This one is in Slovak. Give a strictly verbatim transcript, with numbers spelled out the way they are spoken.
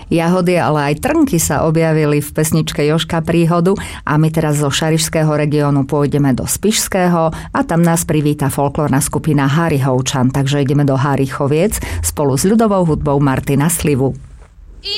Jahody, ale aj trnky sa objavili v pesničke Jožka Príhodu a my teraz zo šarišského regiónu pôjdeme do Spišského a tam nás privíta folklórna skupina Hárihovčan, takže ideme do Hárichoviec spolu s ľudovou hudbou Martina Slivu.